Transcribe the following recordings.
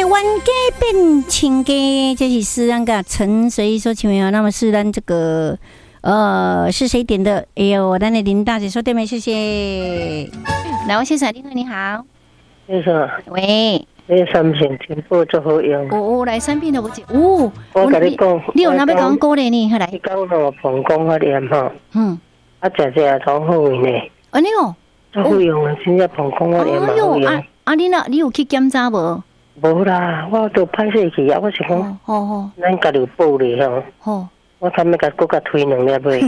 冤家变亲家，这是诗人个陈随所唱的。那么是咱这个是谁点的？哎呦，咱的林大姐说对没？谢谢。来，我先生，你好。 先生， 喂。 你三片全部做好用。 来三片都不接。我跟你讲， 你有哪要讲鼓励你？好来。 你讲我膀胱发炎哈。食都好用呢。 安尼哦。 做好用啊，真正膀胱发炎嘛好用。 你有去检查无？ 无啦，我都歹势去啊！我是讲，咱家己有报咧吼。我看要甲搁甲推两粒买。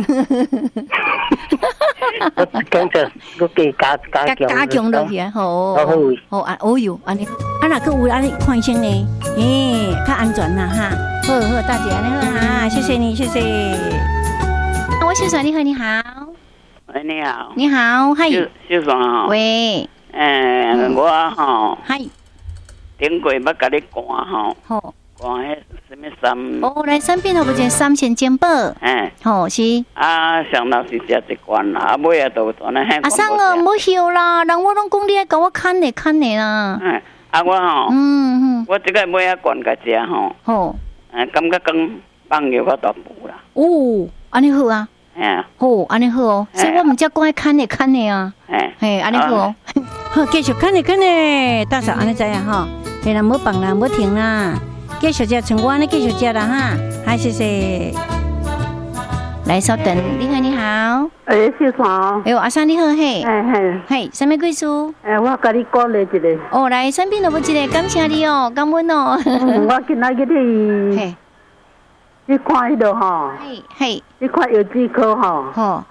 我讲着，我加强落去啊！好哟，安尼，若佫有安尼看先呢，较安全啦哈。好，大姐安尼好哈，谢谢你，谢谢。我先生你好，你好。 喂，你好。 你好，嗨。 小爽啊。 喂。 我吼。 嗨。 顶过要甲你赶吼。好。赶迄什么三？ 来三片都不见三线煎包。好是。 上头是食一罐啦，尾都全那遐。 上无休啦，人我拢讲你爱甲我看的啦。 我吼，我这个尾罐甲食吼。好。感觉讲放药我都补啦。 安尼好啊。安尼好哦，所以我们叫讲看的啊。安尼好哦。好，继续看的，大嫂安尼知影吼。嘿啦，唔好放啦，唔好停啦。继续食，像我安尼继续食啦哈。好，谢谢。来，稍等，你好，你好。 小爽。 阿三你好嘿。嘿，什么贵书？ 我甲你讲咧一个。 来，三片都不一个，感谢你哦，感恩哦。 我今仔日嘿。你看迄度吼，你看药剂科吼，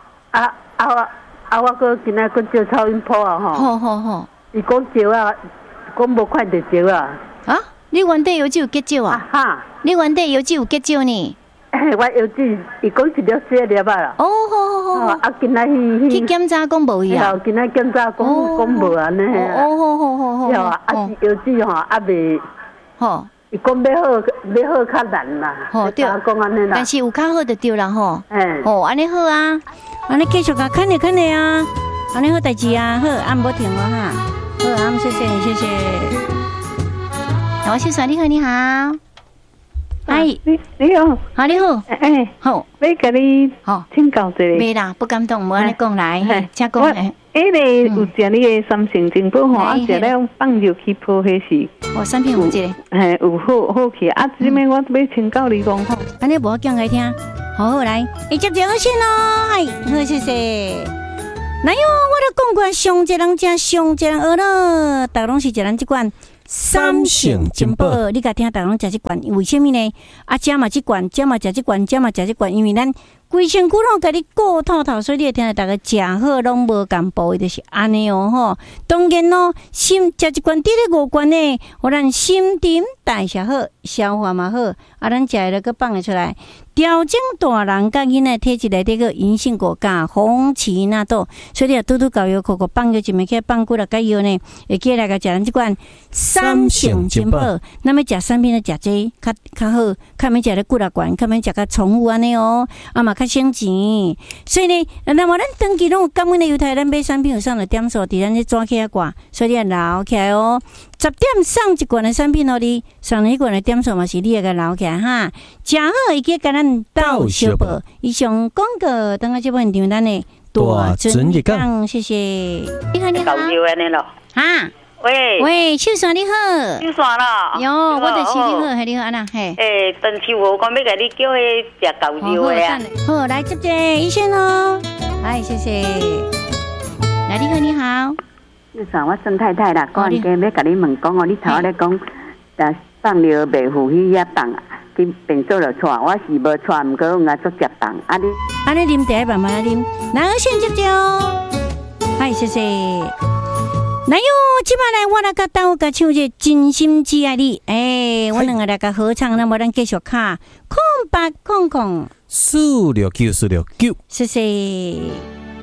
我搁今仔搁照超音波啊吼，好，伊讲少啊，讲无看到少啊。 你原底药剂有结少啊？你原底药剂有结少呢？ 我药剂伊讲一粒4粒啦。 好。 今仔去检查讲无伊啊？ 今仔检查讲无安尼。好。药剂吼未。好。伊讲要好较难啦，对，讲安尼啦。 但是有较好就对啦吼。安尼好啊，安尼继续甲看你啊，安尼好代志啊，好，唔好停了哈。好，谢谢你，谢谢。我先生你好，你好。嗨， 你好， 你好，好， 要甲你请教一下。 没啦，不敢动，无安尼讲来，请讲。 个有食你的三成精宝吼，食了放入去泡迄是。 三片有一个。 有好去这边我要请教你讲吼。 安尼无讲来听，好来，接电话先咯，好谢谢。来哟，我都讲过，上一人食，上一人学咯，大拢是一人一罐。三成金宝，你甲听大拢食一罐，为什么呢？食嘛一罐，食嘛食一罐，食嘛食一罐，因为咱规身躯拢甲你顾透透，所以你会听到大家食好拢无共步，就是安尼哦吼。当然咯，心食一罐，滴咧5罐呢，互咱心陈代谢好，消化嘛好，咱食了个放得出来。调整大人甲囡仔体质内底个银杏果加红荠纳豆，所以你拄搞药口放药一暝起放几落个药呢，会记来个食咱即罐三成金宝。那么食三片的食这较好，较免食咧几落罐，较免食较重复安尼哦，嘛较省钱。所以呢，那么咱长期拢有感恩的犹太，咱买三片有上的点数，伫咱这抓起来挂，所以你要留起来哦。10点送一罐的产品哦，你送一罐的点数嘛是你个留起来哈，食好伊个甲咱斗小宝。以上广告，等下这部现场咱的大尊日讲，谢谢。你好，你好。喂，秀爽你好。 秀爽啦。 哟，我就是你好，你好安娜，嘿。 邓师傅，我要甲你叫迄食狗肉的啊。 好，来接接医生哦。谢谢。来，你好，你好。 秀爽，我孙太太啦，讲家要甲你问讲哦，你头咧讲，放了袂赴去遐放，去变做了错，我是无错，毋过有爱做食放， 你啉茶慢慢啉，然后先接接哦。谢谢。来哟，即摆来我来甲斗甲唱这真心只爱你，我两个来甲合唱，那么咱继续卡，0800469649，谢谢。